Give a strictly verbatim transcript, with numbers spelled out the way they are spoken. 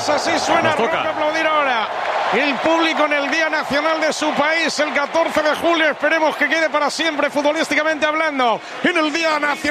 Pues así suena, toca aplaudir ahora el público en el Día Nacional de su país, el catorce de julio. Esperemos que quede para siempre, futbolísticamente hablando, en el Día Nacional.